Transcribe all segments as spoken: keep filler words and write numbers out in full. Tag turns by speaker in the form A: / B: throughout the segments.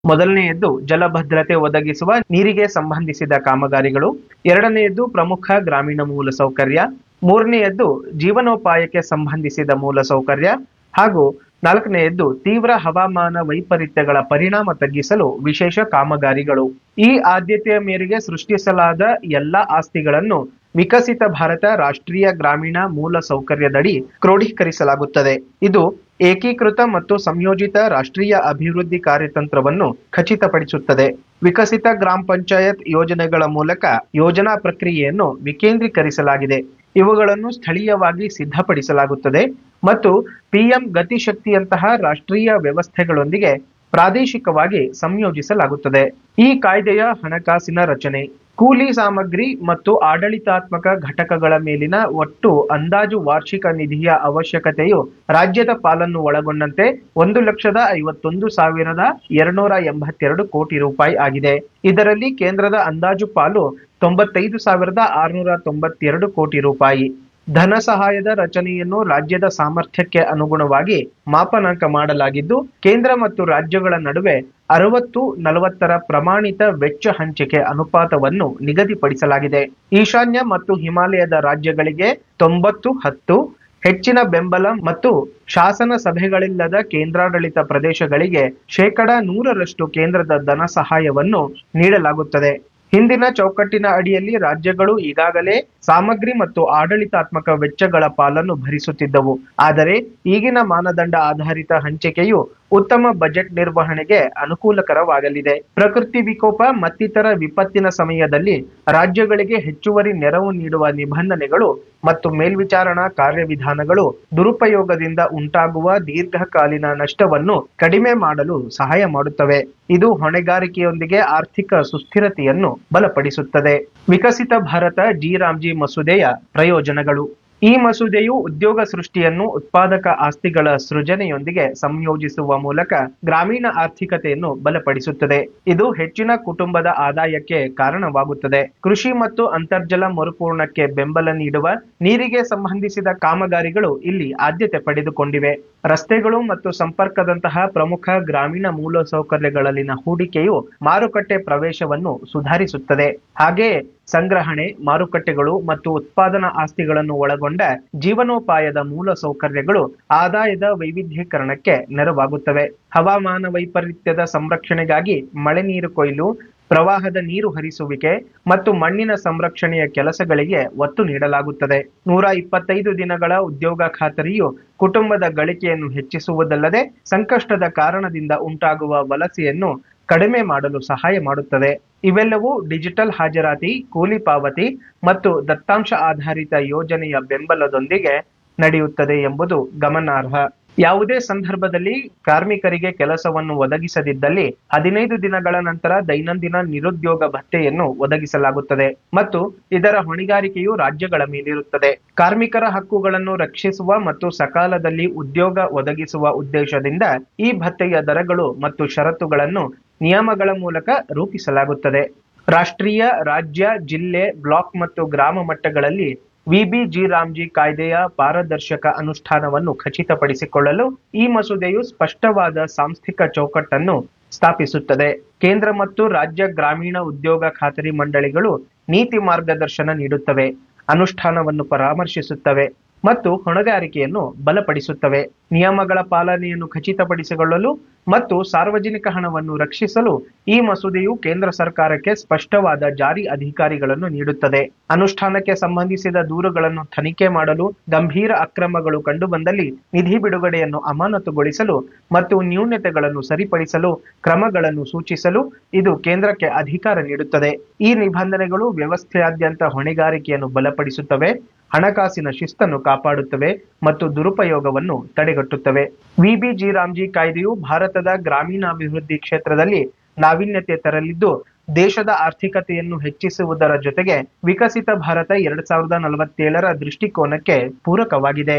A: ಮೊದಲನೆಯದ್ದು ಜಲಭದ್ರತೆ ಒದಗಿಸುವ ನೀರಿಗೆ ಸಂಬಂಧಿಸಿದ ಕಾಮಗಾರಿಗಳು, ಎರಡನೆಯದ್ದು ಪ್ರಮುಖ ಗ್ರಾಮೀಣ ಮೂಲಸೌಕರ್ಯ, ಮೂರನೆಯದ್ದು ಜೀವನೋಪಾಯಕ್ಕೆ ಸಂಬಂಧಿಸಿದ ಮೂಲಸೌಕರ್ಯ ಹಾಗೂ ನಾಲ್ಕನೆಯದ್ದು ತೀವ್ರ ಹವಾಮಾನ ವೈಪರೀತ್ಯಗಳ ಪರಿಣಾಮ ತಗ್ಗಿಸಲು ವಿಶೇಷ ಕಾಮಗಾರಿಗಳು. ಈ ಆದ್ಯತೆಯ ಮೇರೆಗೆ ಸೃಷ್ಟಿಸಲಾದ ಎಲ್ಲ ಆಸ್ತಿಗಳನ್ನು ವಿಕಸಿತ ಭಾರತ ರಾಷ್ಟ್ರೀಯ ಗ್ರಾಮೀಣ ಮೂಲ ಸೌಕರ್ಯದಡಿ ಕ್ರೋಢೀಕರಿಸಲಾಗುತ್ತದೆ. ಇದು ಏಕೀಕೃತ ಮತ್ತು ಸಂಯೋಜಿತ ರಾಷ್ಟ್ರೀಯ ಅಭಿವೃದ್ಧಿ ಕಾರ್ಯತಂತ್ರವನ್ನು ಖಚಿತಪಡಿಸುತ್ತದೆ. ವಿಕಸಿತ ಗ್ರಾಮ ಪಂಚಾಯತ್ ಯೋಜನೆಗಳ ಮೂಲಕ ಯೋಜನಾ ಪ್ರಕ್ರಿಯೆಯನ್ನು ವಿಕೇಂದ್ರೀಕರಿಸಲಾಗಿದೆ. ಇವುಗಳನ್ನು ಸ್ಥಳೀಯವಾಗಿ ಸಿದ್ಧಪಡಿಸಲಾಗುತ್ತದೆ ಮತ್ತು ಪಿಎಂ ಗತಿಶಕ್ತಿಯಂತಹ ರಾಷ್ಟ್ರೀಯ ವ್ಯವಸ್ಥೆಗಳೊಂದಿಗೆ ಪ್ರಾದೇಶಿಕವಾಗಿ ಸಂಯೋಜಿಸಲಾಗುತ್ತದೆ. ಈ ಕಾಯ್ದೆಯ ಹಣಕಾಸಿನ ರಚನೆ, ಕೂಲಿ ಸಾಮಗ್ರಿ ಮತ್ತು ಆಡಳಿತಾತ್ಮಕ ಘಟಕಗಳ ಮೇಲಿನ ಒಟ್ಟು ಅಂದಾಜು ವಾರ್ಷಿಕ ನಿಧಿಯ ಅವಶ್ಯಕತೆಯು ರಾಜ್ಯದ ಪಾಲನ್ನು ಒಳಗೊಂಡಂತೆ ಒಂದು ಲಕ್ಷದ ಐವತ್ತೊಂದು ಸಾವಿರದ ಎರಡ್ನೂರ ಎಂಬತ್ತೆರಡು ಕೋಟಿ ರೂಪಾಯಿ ಆಗಿದೆ. ಇದರಲ್ಲಿ ಕೇಂದ್ರದ ಅಂದಾಜು ಪಾಲು ತೊಂಬತ್ತೈದು ಸಾವಿರದ ಆರುನೂರ ತೊಂಬತ್ತೆರಡು ಕೋಟಿ ರೂಪಾಯಿ. ಧನ ಸಹಾಯದ ರಚನೆಯನ್ನು ರಾಜ್ಯದ ಸಾಮರ್ಥ್ಯಕ್ಕೆ ಅನುಗುಣವಾಗಿ ಮಾಪನಾಂಕ ಮಾಡಲಾಗಿದ್ದು, ಕೇಂದ್ರ ಮತ್ತು ರಾಜ್ಯಗಳ ನಡುವೆ ಅರವತ್ತು ನಲವತ್ತರ ಪ್ರಮಾಣಿತ ವೆಚ್ಚ ಹಂಚಿಕೆ ಅನುಪಾತವನ್ನು ನಿಗದಿಪಡಿಸಲಾಗಿದೆ. ಈಶಾನ್ಯ ಮತ್ತು ಹಿಮಾಲಯದ ರಾಜ್ಯಗಳಿಗೆ ತೊಂಬತ್ತು ಹತ್ತು, ಹೆಚ್ಚಿನ ಬೆಂಬಲ ಮತ್ತು ಶಾಸನ ಸಭೆಗಳಿಲ್ಲದ ಕೇಂದ್ರಾಡಳಿತ ಪ್ರದೇಶಗಳಿಗೆ ಶೇಕಡ ನೂರರಷ್ಟು ಕೇಂದ್ರದ ಧನ ಸಹಾಯವನ್ನು ನೀಡಲಾಗುತ್ತದೆ. ಹಿಂದಿನ ಚೌಕಟ್ಟಿನ ಅಡಿಯಲ್ಲಿ ರಾಜ್ಯಗಳು ಈಗಾಗಲೇ ಸಾಮಗ್ರಿ ಮತ್ತು ಆಡಳಿತಾತ್ಮಕ ವೆಚ್ಚಗಳ ಪಾಲನ್ನು ಭರಿಸುತ್ತಿದ್ದವು. ಆದರೆ ಈಗಿನ ಮಾನದಂಡ ಆಧಾರಿತ ಹಂಚಿಕೆಯು ಉತ್ತಮ ಬಜೆಟ್ ನಿರ್ವಹಣೆಗೆ ಅನುಕೂಲಕರವಾಗಲಿದೆ. ಪ್ರಕೃತಿ ವಿಕೋಪ ಮತ್ತಿತರ ವಿಪತ್ತಿನ ಸಮಯದಲ್ಲಿ ರಾಜ್ಯಗಳಿಗೆ ಹೆಚ್ಚುವರಿ ನೆರವು ನೀಡುವ ನಿಬಂಧನೆಗಳು ಮತ್ತು ಮೇಲ್ವಿಚಾರಣಾ ಕಾರ್ಯವಿಧಾನಗಳು ದುರುಪಯೋಗದಿಂದ ಉಂಟಾಗುವ ದೀರ್ಘಕಾಲೀನ ನಷ್ಟವನ್ನು ಕಡಿಮೆ ಮಾಡಲು ಸಹಾಯ ಮಾಡುತ್ತವೆ. ಇದು ಹೊಣೆಗಾರಿಕೆಯೊಂದಿಗೆ ಆರ್ಥಿಕ ಸುಸ್ಥಿರತೆಯನ್ನು ಬಲಪಡಿಸುತ್ತದೆ. ವಿಕಸಿತ ಭಾರತ ಜಿ ರಾಮ್ಜಿ ಮಸೂದೆಯ ಪ್ರಯೋಜನಗಳು. ಈ ಮಸೂದೆಯು ಉದ್ಯೋಗ ಸೃಷ್ಟಿಯನ್ನು ಉತ್ಪಾದಕ ಆಸ್ತಿಗಳ ಸೃಜನೆಯೊಂದಿಗೆ ಸಂಯೋಜಿಸುವ ಮೂಲಕ ಗ್ರಾಮೀಣ ಆರ್ಥಿಕತೆಯನ್ನು ಬಲಪಡಿಸುತ್ತದೆ. ಇದು ಹೆಚ್ಚಿನ ಕುಟುಂಬದ ಆದಾಯಕ್ಕೆ ಕಾರಣವಾಗುತ್ತದೆ. ಕೃಷಿ ಮತ್ತು ಅಂತರ್ಜಲ ಮರುಪೂರಣಕ್ಕೆ ಬೆಂಬಲ ನೀಡುವ ನೀರಿಗೆ ಸಂಬಂಧಿಸಿದ ಕಾಮಗಾರಿಗಳು ಇಲ್ಲಿ ಆದ್ಯತೆ ಪಡೆದುಕೊಂಡಿವೆ. ರಸ್ತೆಗಳು ಮತ್ತು ಸಂಪರ್ಕದಂತಹ ಪ್ರಮುಖ ಗ್ರಾಮೀಣ ಮೂಲಸೌಕರ್ಯಗಳಲ್ಲಿನ ಹೂಡಿಕೆಯು ಮಾರುಕಟ್ಟೆ ಪ್ರವೇಶವನ್ನು ಸುಧಾರಿಸುತ್ತದೆ. ಹಾಗೆಯೇ ಸಂಗ್ರಹಣೆ, ಮಾರುಕಟ್ಟೆಗಳು ಮತ್ತು ಉತ್ಪಾದನಾ ಆಸ್ತಿಗಳನ್ನು ಒಳಗೊಂಡ ಜೀವನೋಪಾಯದ ಮೂಲ ಸೌಕರ್ಯಗಳು ಆದಾಯದ ವೈವಿಧ್ಯೀಕರಣಕ್ಕೆ ನೆರವಾಗುತ್ತವೆ. ಹವಾಮಾನ ವೈಪರೀತ್ಯದ ಸಂರಕ್ಷಣೆಗಾಗಿ ಮಳೆ ನೀರು ಕೊಯ್ಲು, ಪ್ರವಾಹದ ನೀರು ಹರಿಸುವಿಕೆ ಮತ್ತು ಮಣ್ಣಿನ ಸಂರಕ್ಷಣೆಯ ಕೆಲಸಗಳಿಗೆ ಒತ್ತು ನೀಡಲಾಗುತ್ತದೆ. ನೂರ ಇಪ್ಪತ್ತೈದು ದಿನಗಳ ಉದ್ಯೋಗ ಖಾತರಿಯು ಕುಟುಂಬದ ಗಳಿಕೆಯನ್ನು ಹೆಚ್ಚಿಸುವುದಲ್ಲದೆ ಸಂಕಷ್ಟದ ಕಾರಣದಿಂದ ಉಂಟಾಗುವ ವಲಸೆಯನ್ನು ಕಡಿಮೆ ಮಾಡಲು ಸಹಾಯ ಮಾಡುತ್ತದೆ. ಇವೆಲ್ಲವೂ ಡಿಜಿಟಲ್ ಹಾಜರಾತಿ, ಕೂಲಿ ಪಾವತಿ ಮತ್ತು ದತ್ತಾಂಶ ಆಧಾರಿತ ಯೋಜನೆಯ ಬೆಂಬಲದೊಂದಿಗೆ ನಡೆಯುತ್ತದೆ ಎಂಬುದು ಗಮನಾರ್ಹ. ಯಾವುದೇ ಸಂದರ್ಭದಲ್ಲಿ ಕಾರ್ಮಿಕರಿಗೆ ಕೆಲಸವನ್ನು ಒದಗಿಸದಿದ್ದಲ್ಲಿ ಹದಿನೈದು ದಿನಗಳ ನಂತರ ದೈನಂದಿನ ನಿರುದ್ಯೋಗ ಭತ್ಯೆಯನ್ನು ಒದಗಿಸಲಾಗುತ್ತದೆ ಮತ್ತು ಇದರ ಹೊಣೆಗಾರಿಕೆಯು ರಾಜ್ಯಗಳ ಮೇಲಿರುತ್ತದೆ. ಕಾರ್ಮಿಕರ ಹಕ್ಕುಗಳನ್ನು ರಕ್ಷಿಸುವ ಮತ್ತು ಸಕಾಲದಲ್ಲಿ ಉದ್ಯೋಗ ಒದಗಿಸುವ ಉದ್ದೇಶದಿಂದ ಈ ಭತ್ಯೆಯ ದರಗಳು ಮತ್ತು ಷರತ್ತುಗಳನ್ನು ನಿಯಮಗಳ ಮೂಲಕ ರೂಪಿಸಲಾಗುತ್ತದೆ. ರಾಷ್ಟ್ರೀಯ, ರಾಜ್ಯ, ಜಿಲ್ಲೆ, ಬ್ಲಾಕ್ ಮತ್ತು ಗ್ರಾಮ ಮಟ್ಟಗಳಲ್ಲಿ ವಿಬಿ ಜಿ ರಾಮ್ಜಿ ಕಾಯ್ದೆಯ ಪಾರದರ್ಶಕ ಅನುಷ್ಠಾನವನ್ನು ಖಚಿತಪಡಿಸಿಕೊಳ್ಳಲು ಈ ಮಸೂದೆಯು ಸ್ಪಷ್ಟವಾದ ಸಾಂಸ್ಥಿಕ ಚೌಕಟ್ಟನ್ನು ಸ್ಥಾಪಿಸುತ್ತದೆ. ಕೇಂದ್ರ ಮತ್ತು ರಾಜ್ಯ ಗ್ರಾಮೀಣ ಉದ್ಯೋಗ ಖಾತರಿ ಮಂಡಳಿಗಳು ನೀತಿ ಮಾರ್ಗದರ್ಶನ ನೀಡುತ್ತವೆ, ಅನುಷ್ಠಾನವನ್ನು ಪರಾಮರ್ಶಿಸುತ್ತವೆ ಮತ್ತು ಹೊಣೆಗಾರಿಕೆಯನ್ನು ಬಲಪಡಿಸುತ್ತವೆ. ನಿಯಮಗಳ ಪಾಲನೆಯನ್ನು ಖಚಿತಪಡಿಸಿಕೊಳ್ಳಲು ಮತ್ತು ಸಾರ್ವಜನಿಕ ಹಣವನ್ನು ರಕ್ಷಿಸಲು ಈ ಮಸೂದೆಯು ಕೇಂದ್ರ ಸರ್ಕಾರಕ್ಕೆ ಸ್ಪಷ್ಟವಾದ ಜಾರಿ ಅಧಿಕಾರಿಗಳನ್ನು ನೀಡುತ್ತದೆ. ಅನುಷ್ಠಾನಕ್ಕೆ ಸಂಬಂಧಿಸಿದ ದೂರುಗಳನ್ನು ತನಿಖೆ ಮಾಡಲು, ಗಂಭೀರ ಅಕ್ರಮಗಳು ಕಂಡುಬಂದಲ್ಲಿ ನಿಧಿ ಬಿಡುಗಡೆಯನ್ನು ಅಮಾನತುಗೊಳಿಸಲು ಮತ್ತು ನ್ಯೂನತೆಗಳನ್ನು ಸರಿಪಡಿಸಲು ಕ್ರಮಗಳನ್ನು ಸೂಚಿಸಲು ಇದು ಕೇಂದ್ರಕ್ಕೆ ಅಧಿಕಾರ ನೀಡುತ್ತದೆ. ಈ ನಿಬಂಧನೆಗಳು ವ್ಯವಸ್ಥೆಯಾದ್ಯಂತ ಹೊಣೆಗಾರಿಕೆಯನ್ನು ಬಲಪಡಿಸುತ್ತವೆ, ಹಣಕಾಸಿನ ಶಿಸ್ತನ್ನು ಕಾಪಾಡುತ್ತವೆ ಮತ್ತು ದುರುಪಯೋಗವನ್ನು ತಡೆಗಟ್ಟುತ್ತವೆ. ವಿಬಿ ಜಿ ರಾಮ್ಜಿ ಕಾಯ್ದೆಯು ಭಾರತದ ಗ್ರಾಮೀಣಾಭಿವೃದ್ಧಿ ಕ್ಷೇತ್ರದಲ್ಲಿ ನಾವೀನ್ಯತೆ ತರಲಿದ್ದು, ದೇಶದ ಆರ್ಥಿಕತೆಯನ್ನು ಹೆಚ್ಚಿಸುವುದರ ಜೊತೆಗೆ ವಿಕಸಿತ ಭಾರತ ಎರಡ್ ಸಾವಿರದ ನಲವತ್ತೇಳರ ದೃಷ್ಟಿಕೋನಕ್ಕೆ ಪೂರಕವಾಗಿದೆ.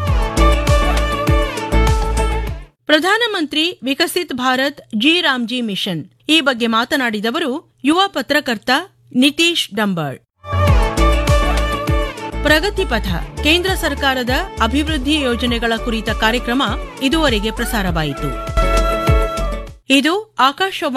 B: ಪ್ರಧಾನಮಂತ್ರಿ ವಿಕಸಿತ್ ಭಾರತ್ ಜಿ ರಾಮ್ಜಿ ಮಿಷನ್ ಈ ಬಗ್ಗೆ ಮಾತನಾಡಿದವರು ಯುವ ಪತ್ರಕರ್ತ ನಿತೀಶ್ ಡಂಬಾಳ್. ಪ್ರಗತಿ ಪಥ ಕೇಂದ್ರ ಸರ್ಕಾರದ ಅಭಿವೃದ್ಧಿ ಯೋಜನೆಗಳ ಕುರಿತ ಕಾರ್ಯಕ್ರಮ ಇದುವರೆಗೆ ಪ್ರಸಾರವಾಯಿತು. ಇದು ಆಕಾಶವಾಣಿ